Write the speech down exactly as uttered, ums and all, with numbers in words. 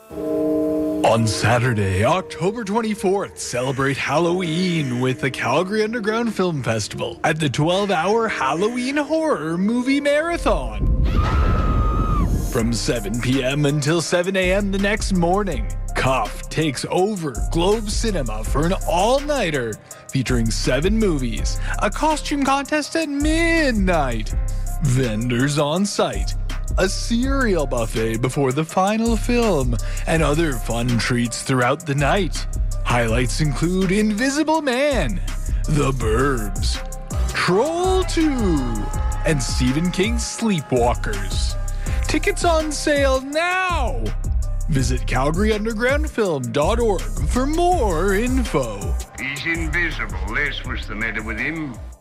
On Saturday, October twenty-fourth, celebrate Halloween with the Calgary Underground Film Festival at the twelve-hour Halloween Horror Movie Marathon. From seven p.m. until seven a.m. the next morning, Cuff takes over Globe Cinema for an all-nighter featuring seven movies, a costume contest at midnight, vendors on site, a cereal buffet before the final film, and other fun treats throughout the night. Highlights include Invisible Man, The Burbs, Troll two, and Stephen King's Sleepwalkers. Tickets on sale now! Visit calgary underground film dot org for more info. He's invisible. That's what's the matter with him.